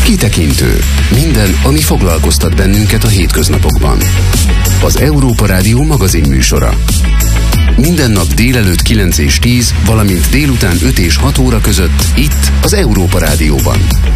Kitekintő. Minden, ami foglalkoztat bennünket a hétköznapokban. Az Európa Rádió magazinműsora. Minden nap délelőtt 9 és 10, valamint délután 5 és 6 óra között itt az Európa Rádióban.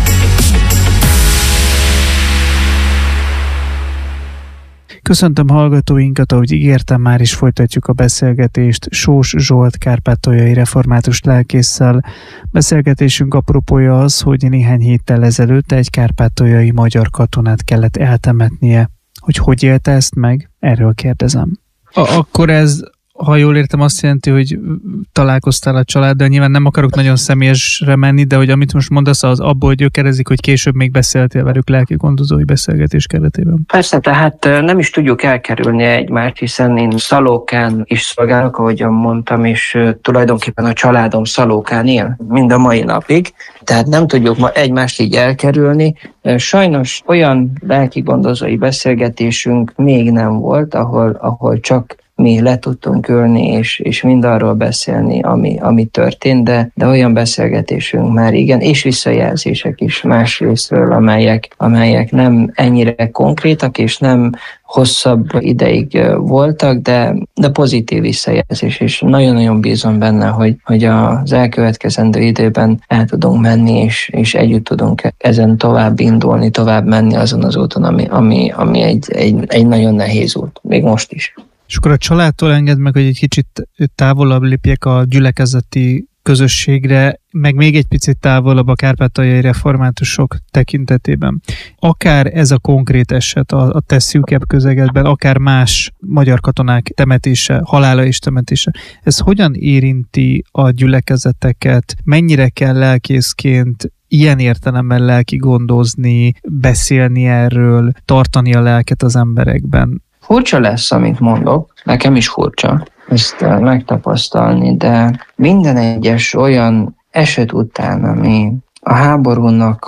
Köszöntöm hallgatóinkat, ahogy ígértem, már is folytatjuk a beszélgetést Sós Zsolt kárpátaljai református lelkésszel. Beszélgetésünk apropója az, hogy néhány héttel ezelőtt egy kárpátaljai magyar katonát kellett eltemetnie. Hogy élte ezt meg? Erről kérdezem. Akkor ez, ha jól értem, azt jelenti, hogy találkoztál a családdal, nyilván nem akarok nagyon személyesre menni, de hogy amit most mondasz, az abból gyökerezik, hogy később még beszéltél velük lelki gondozói beszélgetés keretében. Persze, tehát nem is tudjuk elkerülni egymást, hiszen én Szalókán is szolgálok, ahogyan mondtam, és tulajdonképpen a családom Szalókán él mind a mai napig, tehát nem tudjuk egymást így elkerülni. Sajnos olyan lelki gondozói beszélgetésünk még nem volt, ahol csak mi le tudtunk ülni, és mindarról beszélni, ami történt, de olyan beszélgetésünk már igen, és visszajelzések is más részről, amelyek nem ennyire konkrétak, és nem hosszabb ideig voltak, de pozitív visszajelzés, és nagyon-nagyon bízom benne, hogy az elkövetkezendő időben el tudunk menni, és együtt tudunk ezen tovább indulni, tovább menni azon az úton, ami egy nagyon nehéz út, még most is. És akkor a családtól engedd meg, hogy egy kicsit távolabb lépjek a gyülekezeti közösségre, meg még egy picit távolabb a kárpátaljai reformátusok tekintetében. Akár ez a konkrét eset a te szűkebb közegedben, akár más magyar katonák temetése, halála és temetése, ez hogyan érinti a gyülekezeteket? Mennyire kell lelkészként ilyen értelemben lelki gondozni, beszélni erről, tartani a lelket az emberekben? Furcsa lesz, amit mondok, nekem is furcsa ezt megtapasztalni, de minden egyes olyan eset után, ami a háborúnak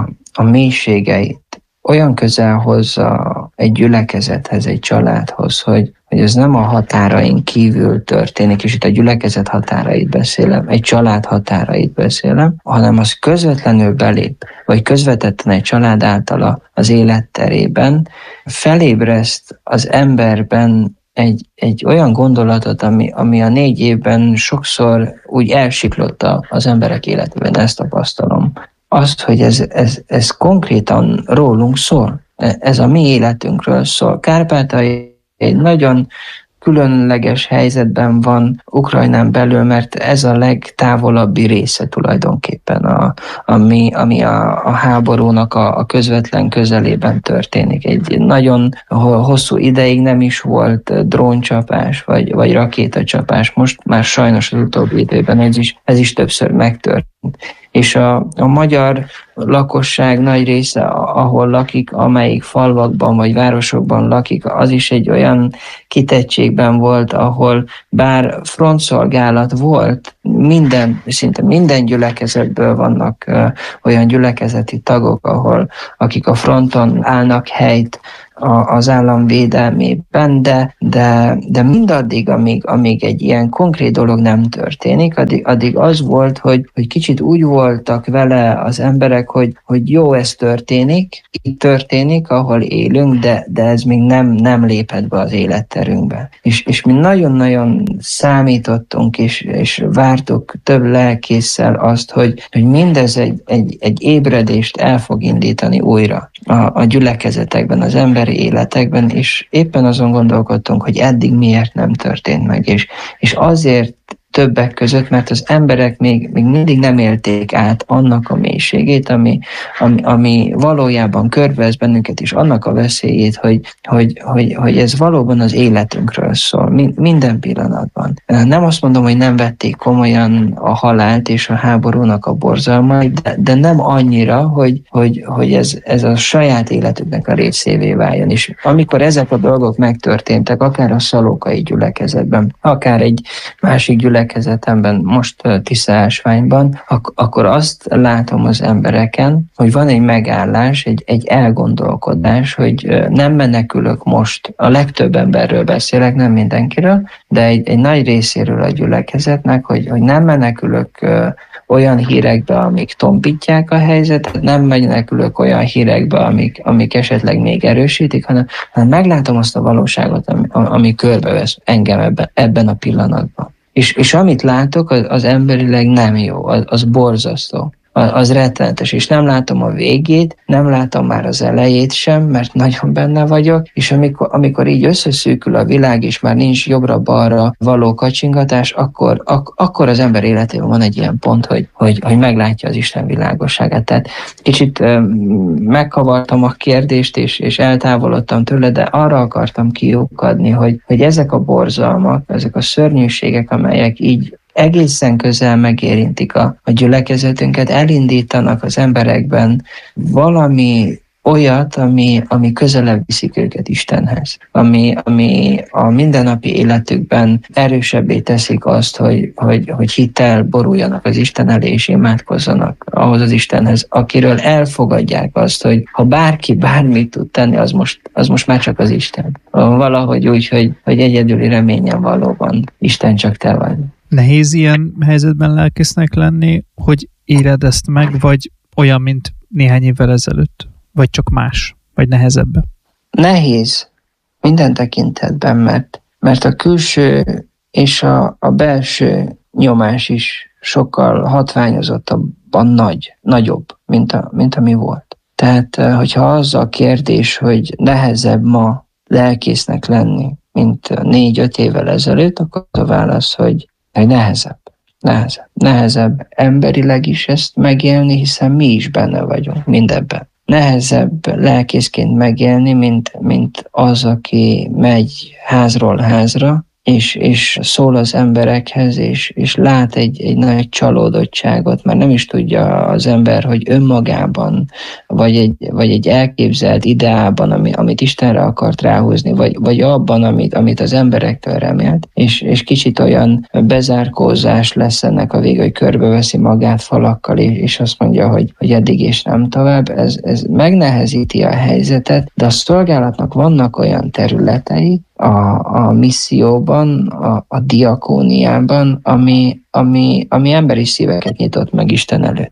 a mélységeit olyan közel hozza egy gyülekezethez, egy családhoz, hogy ez nem a határain kívül történik, és itt a gyülekezet határait beszélem, egy család határait beszélem, hanem az közvetlenül belép, vagy közvetetten egy család által az életterében felébreszt az emberben egy olyan gondolatot, ami a 4 évben sokszor úgy elsiklott az emberek életében, ezt tapasztalom. Azt, hogy ez konkrétan rólunk szól, ez a mi életünkről szól. Kárpátaljai egy nagyon különleges helyzetben van Ukrajnán belül, mert ez a legtávolabbi része tulajdonképpen, ami a háborúnak a közvetlen közelében történik. Egy nagyon hosszú ideig nem is volt dróncsapás, vagy rakétacsapás, most már sajnos az utóbbi időben ez is többször megtörtént. És a magyar lakosság nagy része, ahol lakik, amelyik falvakban vagy városokban lakik, az is egy olyan kitettségben volt, ahol bár frontszolgálat volt, szinte minden gyülekezetből vannak olyan gyülekezeti tagok, akik a fronton állnak helyt az állam védelmében, de mindaddig, amíg egy ilyen konkrét dolog nem történik, addig az volt, hogy kicsit úgy voltak vele az emberek, hogy jó, ez történik, itt történik, ahol élünk, de ez még nem lépett be az életterünkbe. És mi nagyon-nagyon számítottunk, és vártuk több lelkésszel azt, hogy mindez egy ébredést el fog indítani újra a gyülekezetekben, az emberi életekben, és éppen azon gondolkodtunk, hogy eddig miért nem történt meg, és azért többek között, mert az emberek még mindig nem élték át annak a mélységét, ami valójában körvesz bennünket, és annak a veszélyét, hogy ez valóban az életünkről szól, minden pillanatban. Nem azt mondom, hogy nem vették komolyan a halált és a háborúnak a borzalmait, de nem annyira, hogy ez a saját életüknek a részévé váljon. És amikor ezek a dolgok megtörténtek, akár a szalókai gyülekezetben, akár egy másik gyülekezetemben, most Tiszaásványban, akkor azt látom az embereken, hogy van egy megállás, egy elgondolkodás, hogy nem menekülök most, a legtöbb emberről beszélek, nem mindenkiről, de egy nagy részéről a gyülekezetnek, hogy nem menekülök olyan hírekbe, amik tompítják a helyzetet, nem menekülök olyan hírekbe, amik esetleg még erősítik, hanem meglátom azt a valóságot, ami körbevesz engem ebben a pillanatban. És amit látok, az emberileg nem jó, az borzasztó. Az rettenetes, és nem látom a végét, nem látom már az elejét sem, mert nagyon benne vagyok, és amikor így összeszűkül a világ, és már nincs jobbra-balra való kacsingatás, akkor az ember életében van egy ilyen pont, hogy meglátja az Isten világosságát. Tehát kicsit megkavartam a kérdést, és eltávolodtam tőle, de arra akartam kiukadni, hogy ezek a borzalmak, ezek a szörnyűségek, amelyek így egészen közel megérintik a gyülekezetünket, elindítanak az emberekben valami olyat, ami közelebb viszik őket Istenhez, ami a mindennapi életükben erősebbé teszik azt, hogy hittel boruljanak az Isten elé és imádkozzanak ahhoz az Istenhez, akiről elfogadják azt, hogy ha bárki bármit tud tenni, az most már csak az Isten. Valahogy úgy, hogy egyedüli reményen valóban Isten csak te vagy. Nehéz ilyen helyzetben lelkésznek lenni, hogy éred ezt meg, vagy olyan, mint néhány évvel ezelőtt? Vagy csak más? Vagy nehezebb? Nehéz minden tekintetben, mert a külső és a belső nyomás is sokkal hatványozottabban nagyobb, mint ami volt. Tehát, hogyha az a kérdés, hogy nehezebb ma lelkésznek lenni, mint 4-5 évvel ezelőtt, akkor az a válasz, hogy nehezebb. Nehezebb emberileg is ezt megélni, hiszen mi is benne vagyunk mindebben. Nehezebb lelkészként megélni, mint az, aki megy házról házra, és szól az emberekhez, és lát egy nagy csalódottságot, mert nem is tudja az ember, hogy önmagában, vagy egy elképzelt ideában, amit Istenre akart ráhúzni, vagy abban, amit az emberektől remélt, és kicsit olyan bezárkózás lesz ennek a vége, hogy körbeveszi magát falakkal, és azt mondja, hogy eddig és nem tovább. Ez megnehezíti a helyzetet, de a szolgálatnak vannak olyan területei, a misszióban, a diakóniában, ami emberi szíveket nyitott meg Isten előtt.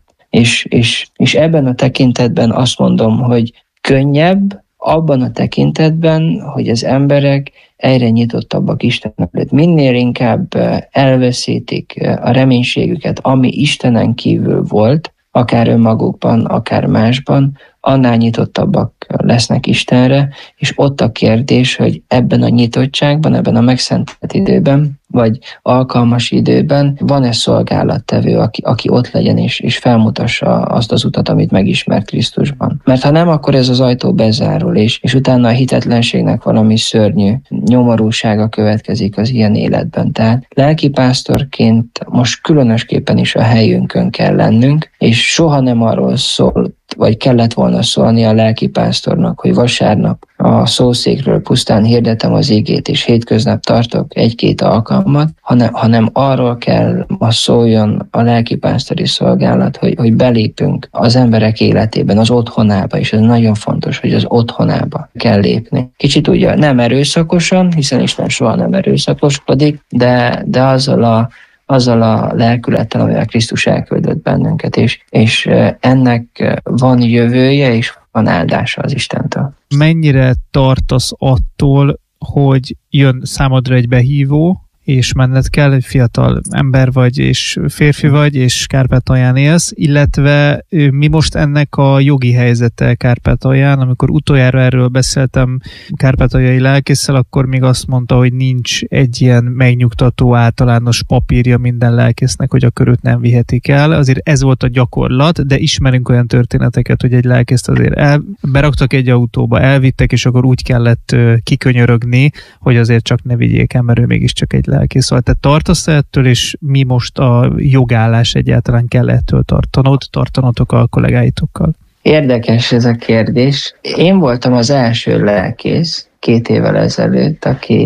És ebben a tekintetben azt mondom, hogy könnyebb abban a tekintetben, hogy az emberek egyre nyitottabbak Isten előtt. Minél inkább elveszítik a reménységüket, ami Istenen kívül volt, akár önmagukban, akár másban, annál nyitottabbak lesznek Istenre, és ott a kérdés, hogy ebben a nyitottságban, ebben a megszentelt időben, vagy alkalmas időben van-e szolgálattevő, aki ott legyen és felmutassa azt az utat, amit megismert Krisztusban. Mert ha nem, akkor ez az ajtó bezárul, és utána a hitetlenségnek valami szörnyű nyomorúsága következik az ilyen életben. Tehát lelkipásztorként most különösképpen is a helyünkön kell lennünk, és soha nem arról szól, vagy kellett volna szólni a lelkipásztornak, hogy vasárnap a szószékről pusztán hirdetem az igét, és hétköznap tartok 1-2 alkalmat, hanem arról kell ma szóljon a lelkipásztori szolgálat, hogy belépünk az emberek életében, az otthonába, és ez nagyon fontos, hogy az otthonába kell lépni. Kicsit ugye nem erőszakosan, hiszen Isten soha nem erőszakoskodik, de azzal a lelkülettel, amivel Krisztus elküldött bennünket, és ennek van jövője, és van áldása az Istentől. Mennyire tartasz attól, hogy jön számodra egy behívó, és menned kell, egy fiatal ember vagy, és férfi vagy, és Kárpátalján élsz, illetve mi most ennek a jogi helyzete Kárpátalján? Amikor utoljára erről beszéltem kárpátaljai lelkésszel, akkor még azt mondta, hogy nincs egy ilyen megnyugtató általános papírja minden lelkésznek, hogy a köröt nem vihetik el. Azért ez volt a gyakorlat, de ismerünk olyan történeteket, hogy egy lelkészt azért beraktak egy autóba, elvittek, és akkor úgy kellett kikönyörögni, hogy azért csak ne vigyék el, mert ő mégiscsak egy lelkész. Szóval te tartasz ettől, és mi most a jogállás egyáltalán kell ettől tartanotok a kollégáitokkal? Érdekes ez a kérdés. Én voltam az első lelkész 2 évvel ezelőtt,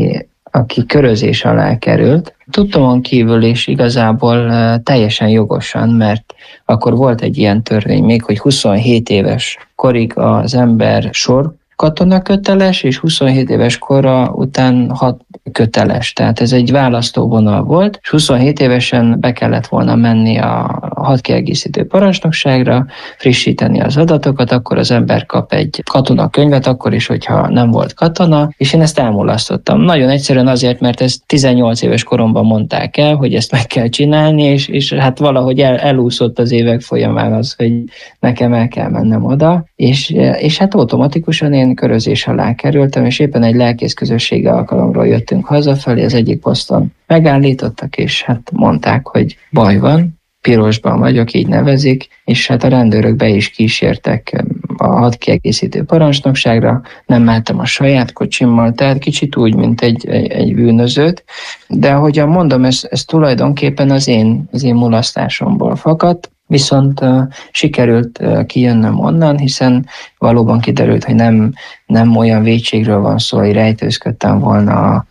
aki körözés alá került. Tudtomon kívül is igazából teljesen jogosan, mert akkor volt egy ilyen törvény még, hogy 27 éves korig az ember sorkatona köteles, és 27 éves kora után 6 köteles. Tehát ez egy választóvonal volt, és 27 évesen be kellett volna menni a hadkiegészítő parancsnokságra, frissíteni az adatokat, akkor az ember kap egy katonakönyvet, akkor is, hogyha nem volt katona, és én ezt elmulasztottam. Nagyon egyszerűen azért, mert ezt 18 éves koromban mondták el, hogy ezt meg kell csinálni, és hát valahogy elúszott az évek folyamán az, hogy nekem el kell mennem oda, és hát automatikusan én körözés alá kerültem, és éppen egy lelkész közösségi alkalomról jöttünk hazafelé, az egyik poszton megállítottak, és hát mondták, hogy baj van, pirosban vagyok, így nevezik, és hát a rendőrök be is kísértek a hadkiegészítő parancsnokságra, nem mentem a saját kocsimmal, tehát kicsit úgy, mint egy bűnözőt, de ahogyan mondom, ez tulajdonképpen az én mulasztásomból fakadt, viszont sikerült kijönnöm onnan, hiszen valóban kiderült, hogy nem olyan vétségről van szó, hogy rejtőzködtem volna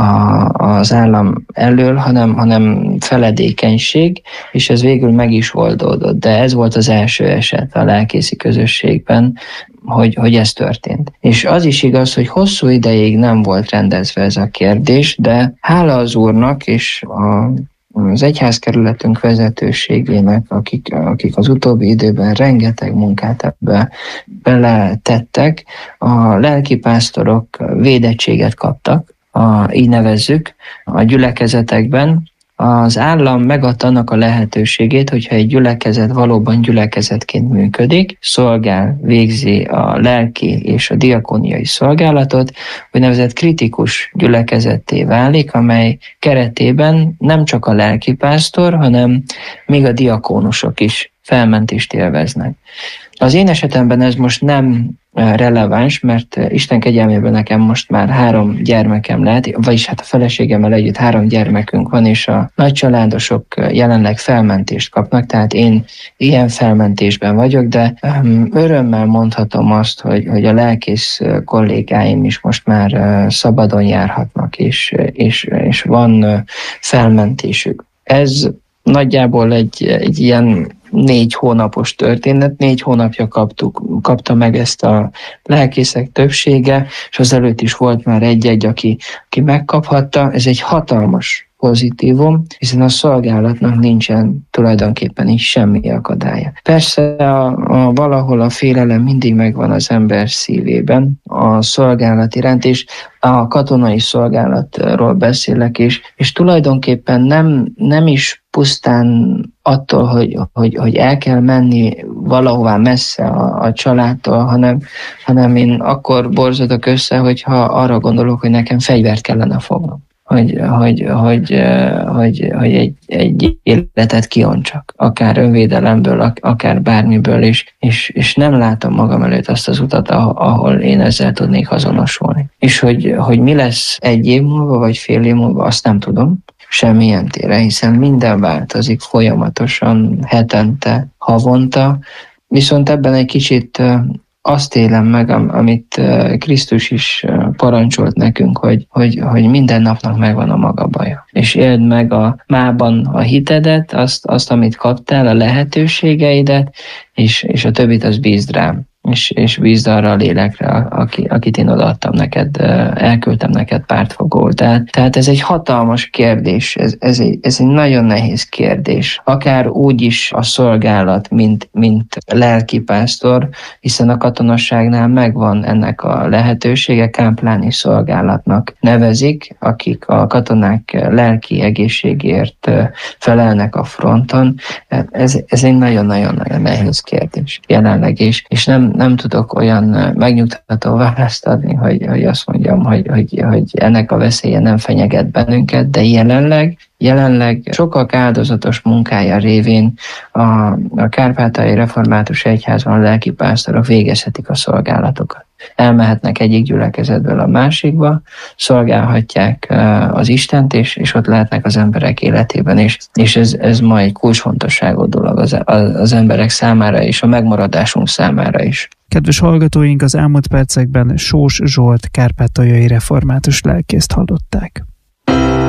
az állam elől, hanem feledékenység, és ez végül meg is oldódott. De ez volt az első eset a lelkészi közösségben, hogy ez történt. És az is igaz, hogy hosszú ideig nem volt rendezve ez a kérdés, de hála az Úrnak és az egyházkerületünk vezetőségének, akik az utóbbi időben rengeteg munkát ebbe beletettek, a lelkipásztorok védettséget kaptak, így nevezzük, a gyülekezetekben. Az állam megadta annak a lehetőségét, hogyha egy gyülekezet valóban gyülekezetként működik, szolgál, végzi a lelki és a diakóniai szolgálatot, úgynevezett kritikus gyülekezetté válik, amely keretében nem csak a lelkipásztor, hanem még a diakónusok is felmentést élveznek. Az én esetemben ez most nem releváns, mert Isten kegyelmében nekem most már 3 gyermekem lehet, vagyis hát a feleségemmel együtt 3 gyermekünk van, és a nagycsaládosok jelenleg felmentést kapnak, tehát én ilyen felmentésben vagyok, de örömmel mondhatom azt, hogy a lelkész kollégáim is most már szabadon járhatnak, és van felmentésük. Ez nagyjából egy ilyen 4 hónapos történet, 4 hónapja kapta meg ezt a lelkészek többsége, és azelőtt is volt már egy-egy, aki megkaphatta. Ez egy hatalmas pozitívum, hiszen a szolgálatnak nincsen tulajdonképpen is semmi akadálya. Persze valahol a félelem mindig megvan az ember szívében a szolgálat iránt, és a katonai szolgálatról beszélek, és tulajdonképpen nem is pusztán attól, hogy el kell menni valahová messze a családtól, hanem én akkor borzodok össze, hogyha arra gondolok, hogy nekem fegyvert kellene fognom. Hogy egy életet kiontsak, akár önvédelemből, akár bármiből, és nem látom magam előtt azt az utat, ahol én ezzel tudnék azonosulni. És hogy mi lesz 1 év múlva, vagy fél év múlva, azt nem tudom semmilyen téren, hiszen minden változik folyamatosan, hetente, havonta, viszont ebben egy kicsit azt élem meg, amit Krisztus is parancsolt nekünk, hogy minden napnak megvan a maga baja. És éld meg a mában a hitedet, azt amit kaptál, a lehetőségeidet, és a többit az bízd rám. És bízd arra a lélekre, akit én odaadtam neked, elküldtem neked pártfogóul. Tehát ez egy hatalmas kérdés, ez egy nagyon nehéz kérdés. Akár úgy is a szolgálat, mint lelkipásztor, hiszen a katonasságnál megvan ennek a lehetősége, kámpláni szolgálatnak nevezik, akik a katonák lelki egészségért felelnek a fronton. Ez egy nagyon-nagyon nehéz kérdés jelenleg is, és nem tudok olyan megnyugtató választ adni, hogy azt mondjam, hogy ennek a veszélye nem fenyeget bennünket, de jelenleg sokak áldozatos munkája révén a Kárpátaljai Református Egyházban a lelkipásztorok végezhetik a szolgálatokat. elmehetnek egyik gyülekezetből a másikba, szolgálhatják az Istent, és ott lehetnek az emberek életében, és ez ma egy kulcsfontosságú dolog az emberek számára és a megmaradásunk számára is. Kedves hallgatóink, az elmúlt percekben Sós Zsolt kárpátaljai református lelkészt hallották.